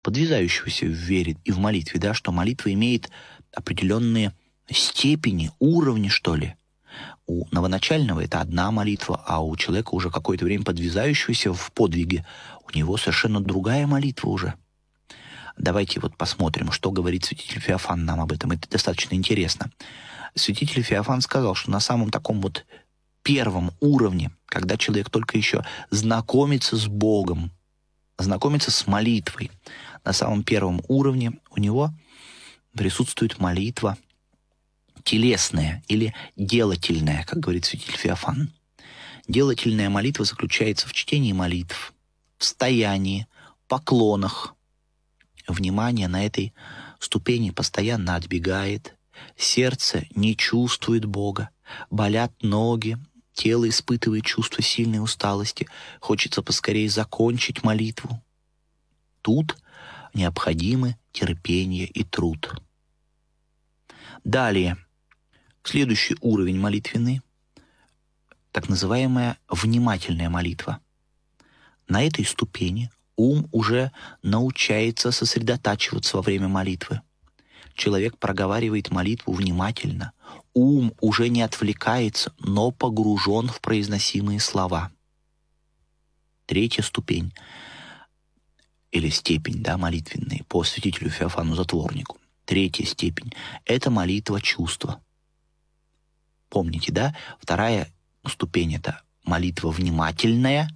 подвязающегося в вере и в молитве, да, что молитва имеет определенные степени, уровни, что ли. У новоначального это одна молитва, а у человека уже какое-то время подвязающегося в подвиге, у него совершенно другая молитва уже. Давайте вот посмотрим, что говорит святитель Феофан нам об этом. Это достаточно интересно. Святитель Феофан сказал, что на самом таком вот первом уровне, когда человек только еще знакомится с Богом, знакомится с молитвой, на самом первом уровне у него присутствует молитва телесная или делательная, как говорит святитель Феофан. Делательная молитва заключается в чтении молитв, в стоянии, поклонах. Внимание на этой ступени постоянно отбегает, сердце не чувствует Бога, болят ноги, тело испытывает чувство сильной усталости, хочется поскорее закончить молитву. Тут необходимы терпение и труд. Далее, следующий уровень молитвенный, так называемая внимательная молитва. На этой ступени ум уже научается сосредотачиваться во время молитвы. Человек проговаривает молитву внимательно. Ум уже не отвлекается, но погружен в произносимые слова. Третья ступень или степень, да, молитвенная по святителю Феофану Затворнику. Третья степень — это молитва чувства. Помните, да? Вторая ступень — это молитва внимательная,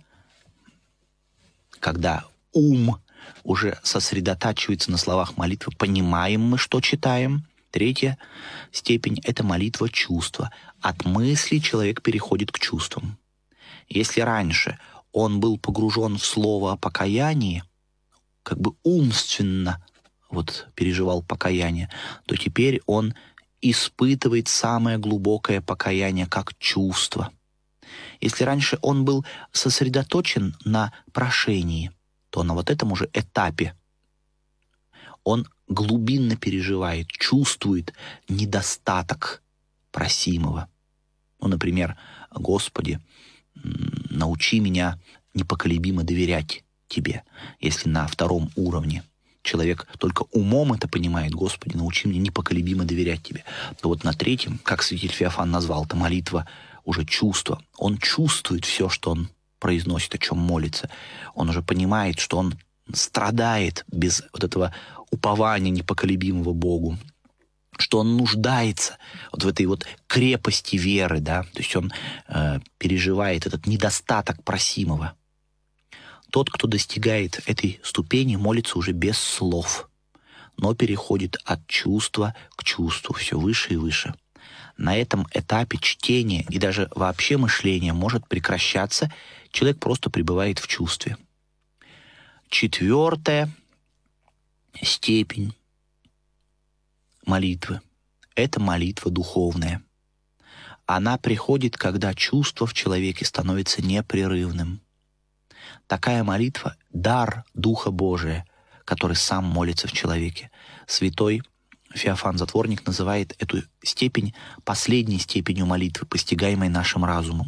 когда ум уже сосредотачивается на словах молитвы, понимаем мы, что читаем. Третья степень — это молитва чувства. От мысли человек переходит к чувствам. Если раньше он был погружен в слово о покаянии, как бы умственно вот переживал покаяние, то теперь он испытывает самое глубокое покаяние как чувство. Если раньше он был сосредоточен на прошении, то на вот этом уже этапе он глубинно переживает, чувствует недостаток просимого. Ну, например, «Господи, научи меня непоколебимо доверять Тебе». Если на втором уровне человек только умом это понимает: «Господи, научи меня непоколебимо доверять Тебе», то вот на третьем, как святитель Феофан назвал, это молитва уже чувства. Он чувствует все, что он произносит, о чем молится. Он уже понимает, что он страдает без вот этого упования непоколебимого Богу, что он нуждается вот в этой вот крепости веры, да, то есть он переживает этот недостаток просимого. Тот, кто достигает этой ступени, молится уже без слов, но переходит от чувства к чувству все выше и выше. На этом этапе чтение и даже вообще мышление может прекращаться, человек просто пребывает в чувстве. Четвертая степень молитвы — это молитва духовная. Она приходит, когда чувство в человеке становится непрерывным. Такая молитва — дар Духа Божия, который сам молится в человеке. Святой Феофан Затворник называет эту степень последней степенью молитвы, постигаемой нашим разумом.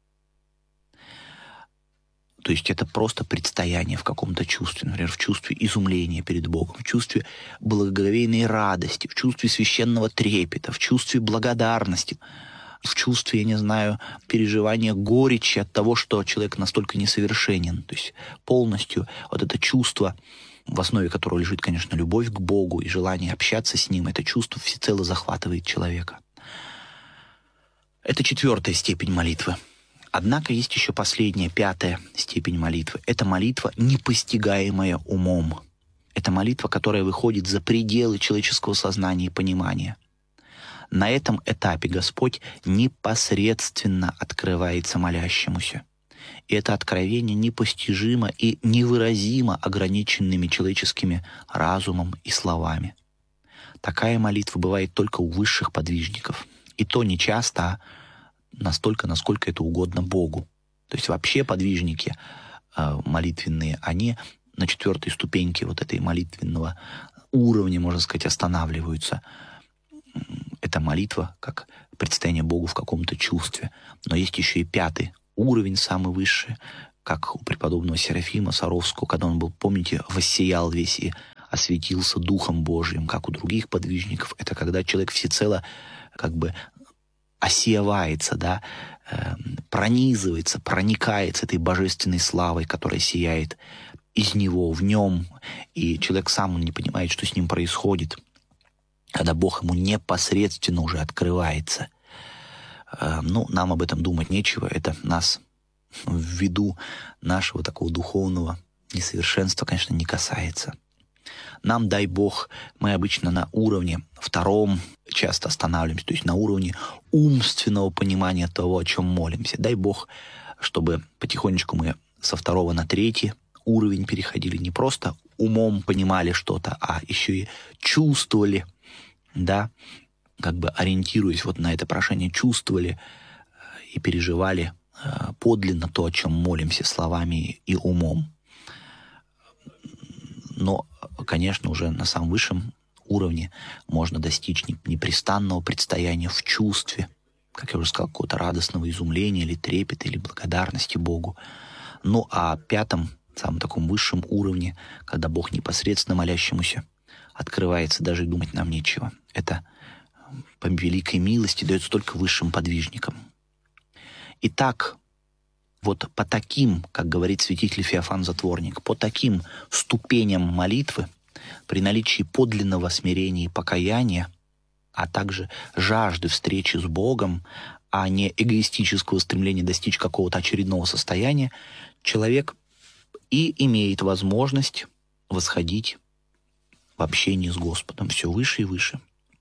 То есть это просто предстояние в каком-то чувстве, например, в чувстве изумления перед Богом, в чувстве благоговейной радости, в чувстве священного трепета, в чувстве благодарности, в чувстве, я не знаю, переживания горечи от того, что человек настолько несовершенен. То есть полностью вот это чувство, в основе которого лежит, конечно, любовь к Богу и желание общаться с Ним, это чувство всецело захватывает человека. Это четвертая степень молитвы. Однако есть еще последняя, пятая степень молитвы. Это молитва, непостигаемая умом. Это молитва, которая выходит за пределы человеческого сознания и понимания. На этом этапе Господь непосредственно открывается молящемуся. И это откровение непостижимо и невыразимо ограниченными человеческими разумом и словами. Такая молитва бывает только у высших подвижников. И то не часто, а настолько, насколько это угодно Богу. То есть вообще подвижники молитвенные, они на четвертой ступеньке вот этой молитвенного уровня, можно сказать, останавливаются. Это молитва как предстояние Богу в каком-то чувстве. Но есть еще и пятый уровень, самый высший, как у преподобного Серафима Саровского, когда он был, помните, воссиял весь и осветился Духом Божьим, как у других подвижников. Это когда человек всецело как бы осевается, да, пронизывается, проникается этой божественной славой, которая сияет из него, в нем, и человек сам не понимает, что с ним происходит, когда Бог ему непосредственно уже открывается. Нам об этом думать нечего, это нас ввиду нашего такого духовного несовершенства, конечно, не касается. Нам, дай Бог, мы обычно на уровне втором часто останавливаемся, то есть на уровне умственного понимания того, о чем молимся. Дай Бог, чтобы потихонечку мы со второго на третий уровень переходили, не просто умом понимали что-то, а еще и чувствовали, да, как бы ориентируясь вот на это прошение, чувствовали и переживали подлинно то, о чем молимся словами и умом. Но, конечно, уже на самом высшем уровне можно достичь непрестанного предстояния в чувстве, как я уже сказал, какого-то радостного изумления или трепета, или благодарности Богу. А пятом, самом таком высшем уровне, когда Бог непосредственно молящемуся открывается, даже и думать нам нечего. Это по великой милости дается только высшим подвижникам. Итак, вот по таким, как говорит святитель Феофан Затворник, по таким ступеням молитвы, при наличии подлинного смирения и покаяния, а также жажды встречи с Богом, а не эгоистического стремления достичь какого-то очередного состояния, человек и имеет возможность восходить в общении с Господом все выше и выше.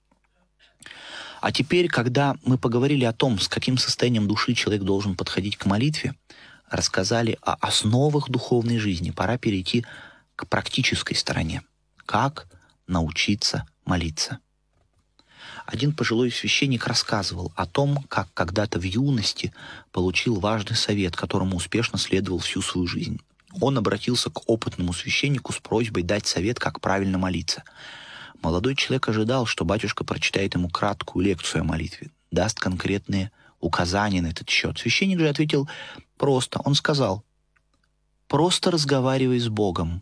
А теперь, когда мы поговорили о том, с каким состоянием души человек должен подходить к молитве, рассказали о основах духовной жизни, пора перейти к практической стороне. Как научиться молиться? Один пожилой священник рассказывал о том, как когда-то в юности получил важный совет, которому успешно следовал всю свою жизнь. Он обратился к опытному священнику с просьбой дать совет, как правильно молиться. Молодой человек ожидал, что батюшка прочитает ему краткую лекцию о молитве, даст конкретные указания на этот счет. Священник же ответил просто. Он сказал: «Просто разговаривай с Богом».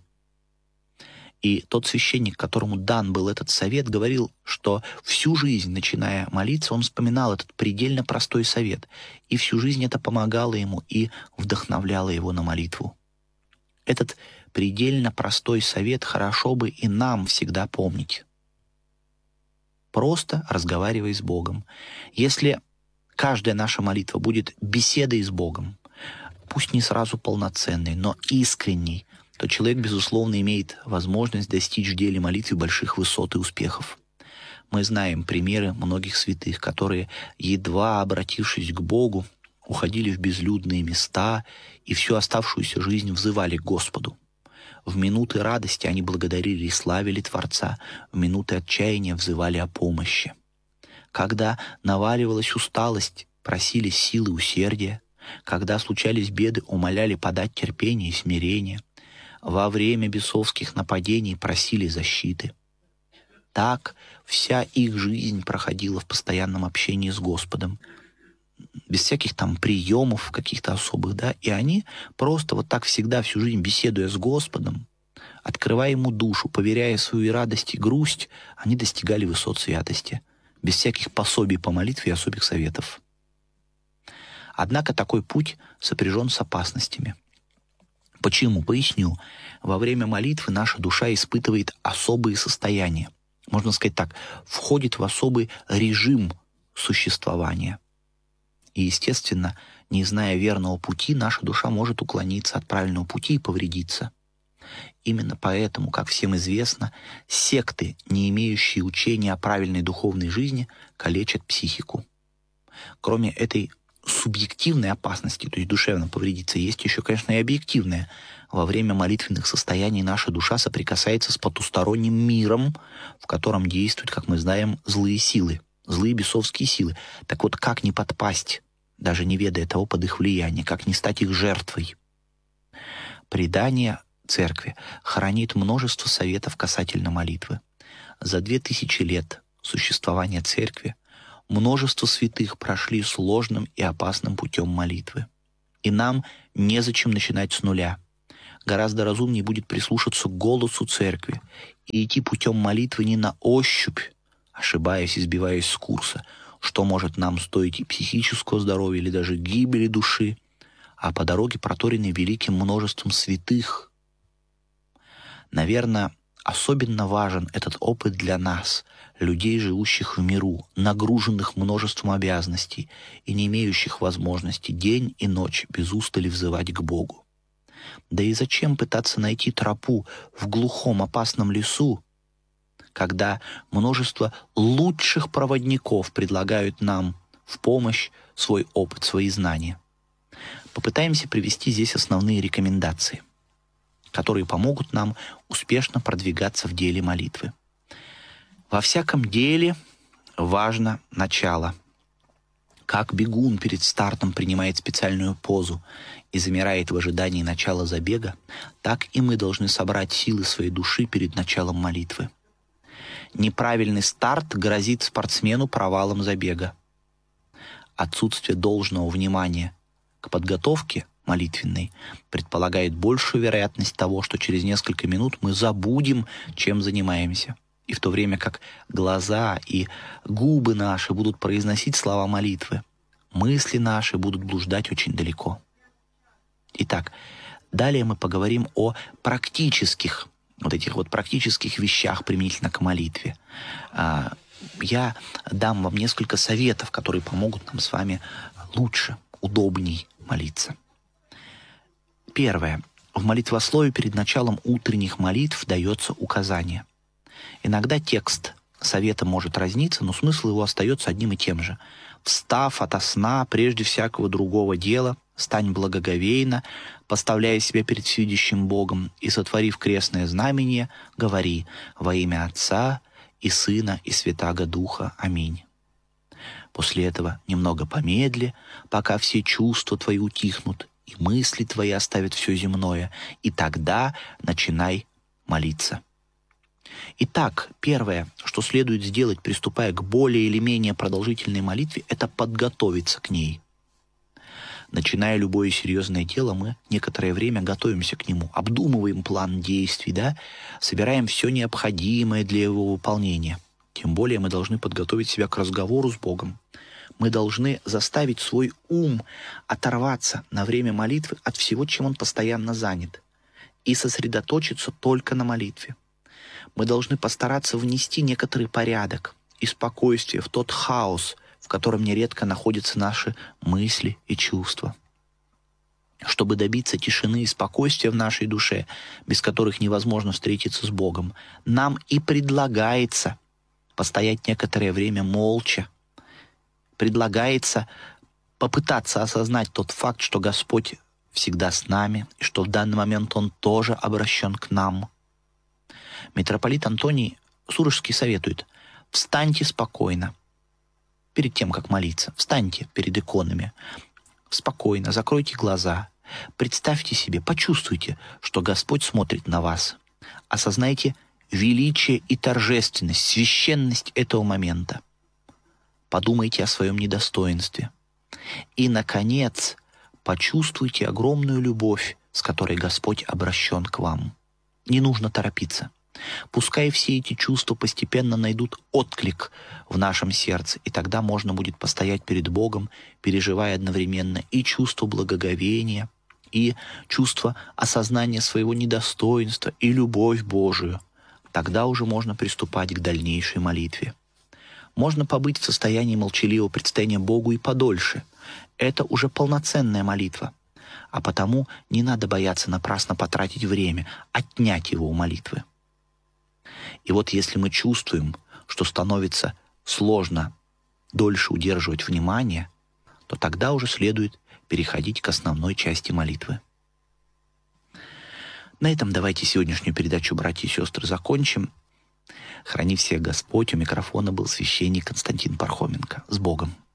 И тот священник, которому дан был этот совет, говорил, что всю жизнь, начиная молиться, он вспоминал этот предельно простой совет. И всю жизнь это помогало ему и вдохновляло его на молитву. Этот предельно простой совет хорошо бы и нам всегда помнить. Просто разговаривай с Богом. Если каждая наша молитва будет беседой с Богом, пусть не сразу полноценной, но искренней, то человек, безусловно, имеет возможность достичь в деле молитвы больших высот и успехов. Мы знаем примеры многих святых, которые, едва обратившись к Богу, уходили в безлюдные места и всю оставшуюся жизнь взывали к Господу. В минуты радости они благодарили и славили Творца, в минуты отчаяния взывали о помощи. Когда наваливалась усталость, просили силы усердия, когда случались беды, умоляли подать терпение и смирение, во время бесовских нападений просили защиты. Так вся их жизнь проходила в постоянном общении с Господом, без всяких там приемов каких-то особых, да, и они просто вот так всегда всю жизнь, беседуя с Господом, открывая Ему душу, поверяя свою радость и грусть, они достигали высот святости, без всяких пособий по молитве и особых советов. Однако такой путь сопряжен с опасностями. Почему? Поясню. Во время молитвы наша душа испытывает особые состояния. Можно сказать так, входит в особый режим существования. И, естественно, не зная верного пути, наша душа может уклониться от правильного пути и повредиться. Именно поэтому, как всем известно, секты, не имеющие учения о правильной духовной жизни, калечат психику. Кроме этой субъективной опасности, то есть душевно повредиться, есть еще, конечно, и объективная. Во время молитвенных состояний наша душа соприкасается с потусторонним миром, в котором действуют, как мы знаем, злые силы, злые бесовские силы. Так вот, как не подпасть, даже не ведая того, под их влияние, как не стать их жертвой? Предание Церкви хранит множество советов касательно молитвы. За 2000 лет существования Церкви множество святых прошли сложным и опасным путем молитвы. И нам незачем начинать с нуля. гораздо разумнее будет прислушаться к голосу церкви и идти путем молитвы не на ощупь, ошибаясь и сбиваясь с курса, что может нам стоить и психического здоровья, или даже гибели души, а по дороге, проторенной великим множеством святых. Наверное, особенно важен этот опыт для нас, людей, живущих в миру, нагруженных множеством обязанностей и не имеющих возможности день и ночь без устали взывать к Богу. Да и зачем пытаться найти тропу в глухом опасном лесу, когда множество лучших проводников предлагают нам в помощь свой опыт, свои знания? Попытаемся привести здесь основные рекомендации, которые помогут нам успешно продвигаться в деле молитвы. Во всяком деле важно начало. Как бегун перед стартом принимает специальную позу и замирает в ожидании начала забега, так и мы должны собрать силы своей души перед началом молитвы. Неправильный старт грозит спортсмену провалом забега. Отсутствие должного внимания к подготовке молитвенной предполагает большую вероятность того, что через несколько минут мы забудем, чем занимаемся. И в то время как глаза и губы наши будут произносить слова молитвы, мысли наши будут блуждать очень далеко. Итак, далее мы поговорим о практических вещах применительно к молитве. Я дам вам несколько советов, которые помогут нам с вами лучше, удобней молиться. Первое. В молитвослове перед началом утренних молитв дается указание. Иногда текст совета может разниться, но смысл его остается одним и тем же. «Встав ото сна, прежде всякого другого дела, стань благоговейно, поставляя себя перед всевидящим Богом, и, сотворив крестное знамение, говори: во имя Отца и Сына и Святаго Духа. Аминь». После этого немного помедли, пока все чувства твои утихнут, и мысли твои оставят все земное, и тогда начинай молиться. Итак, первое, что следует сделать, приступая к более или менее продолжительной молитве, это подготовиться к ней. Начиная любое серьезное дело, мы некоторое время готовимся к нему, обдумываем план действий, собираем все необходимое для его выполнения. Тем более мы должны подготовить себя к разговору с Богом. Мы должны заставить свой ум оторваться на время молитвы от всего, чем он постоянно занят, и сосредоточиться только на молитве. Мы должны постараться внести некоторый порядок и спокойствие в тот хаос, в котором нередко находятся наши мысли и чувства. Чтобы добиться тишины и спокойствия в нашей душе, без которых невозможно встретиться с Богом, нам и предлагается постоять некоторое время молча. Предлагается попытаться осознать тот факт, что Господь всегда с нами, и что в данный момент Он тоже обращен к нам. Митрополит Антоний Сурожский советует: встаньте спокойно перед тем, как молиться. Встаньте перед иконами, спокойно, закройте глаза, представьте себе, почувствуйте, что Господь смотрит на вас. Осознайте величие и торжественность, священность этого момента. Подумайте о своем недостоинстве. И, наконец, почувствуйте огромную любовь, с которой Господь обращен к вам. Не нужно торопиться. Пускай все эти чувства постепенно найдут отклик в нашем сердце, и тогда можно будет постоять перед Богом, переживая одновременно и чувство благоговения, и чувство осознания своего недостоинства, и любовь Божию. Тогда уже можно приступать к дальнейшей молитве. Можно побыть в состоянии молчаливого предстояния Богу и подольше. Это уже полноценная молитва. А потому не надо бояться напрасно потратить время, отнять его у молитвы. И вот если мы чувствуем, что становится сложно дольше удерживать внимание, то тогда уже следует переходить к основной части молитвы. На этом давайте сегодняшнюю передачу, братья и сестры, закончим. Храни всех Господь. У микрофона был священник Константин Пархоменко. С Богом!